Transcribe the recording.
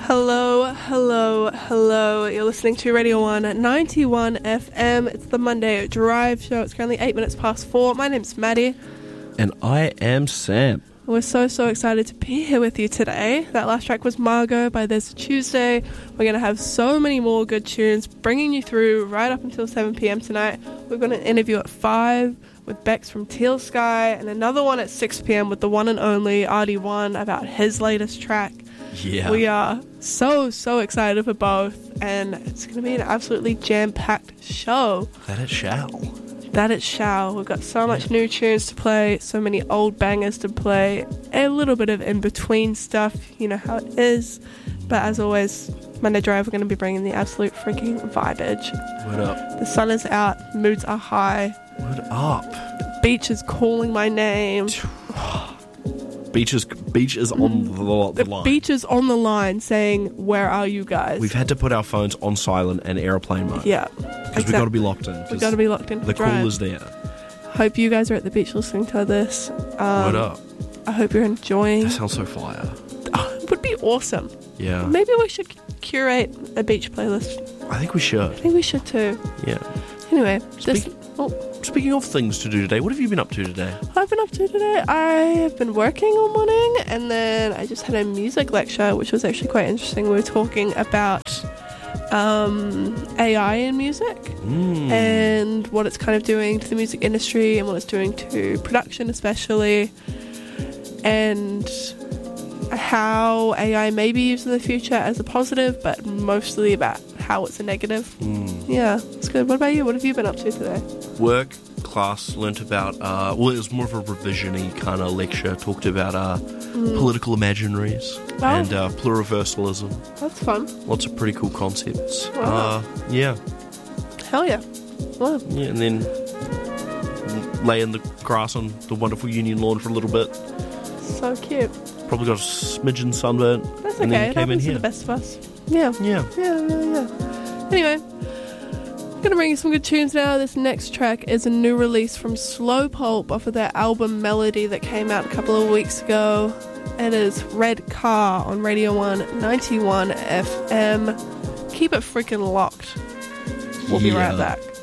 Hello, hello, hello. You're listening to Radio 1 91 FM. It's the Monday Drive Show. It's currently 8 minutes past 4. My name's Maddie. And I am Sam. We're so excited to be here with you today. That last track was Margot by There's a Tuesday. We're going to have so many more good tunes bringing you through right up until 7 p.m. tonight. We're going to interview at 5 with Bex from Teal Sky, and another one at 6 p.m. with the one and only RD1 about his latest track. Yeah. We are so excited for both, and it's going to be an absolutely jam-packed show. That it shall. That it shall. We've got so much new tunes to play, so many old bangers to play, a little bit of in-between stuff, you know how it is. But as always, Monday Drive, we're going to be bringing the absolute freaking vibage. What up? The sun is out, moods are high. What up? The beach is calling my name. Beach is on the line. The beach is on the line saying, where are you guys? We've had to put our phones on silent and airplane mode. Yeah. Because we've got to be locked in. We've got to be locked in. The cool is there. Hope you guys are at the beach listening to this. What up? I hope you're enjoying. That sounds so fire. Oh, it would be awesome. Yeah. Maybe we should curate a beach playlist. I think we should. I think we should too. Yeah. Anyway, Speaking of things to do today, what have you been up to today? I've been up to today. I have been working all morning, and then I just had a music lecture, which was actually quite interesting. We were talking about AI in music and what it's kind of doing to the music industry and what it's doing to production especially, and how AI may be used in the future as a positive, but mostly about how it's a negative. Yeah, it's good. What about you? What have you been up to today? Work, class, learnt about, it was more of a revision-y kind of lecture, talked about political imaginaries and pluriversalism. That's fun. Lots of pretty cool concepts. Wow. Yeah. Hell yeah. Wow. Yeah, and then lay in the grass on the wonderful Union lawn for a little bit. So cute. Probably got a smidgen sunburnt. That's and okay. then It came in happens to here. the best of us. Yeah. Yeah. Anyway, I'm going to bring you some good tunes now. This next track is a new release from Slow Pulp off of their album Melody that came out a couple of weeks ago. It is Red Car on Radio 1 91 FM. Keep it freaking locked. We'll be right back.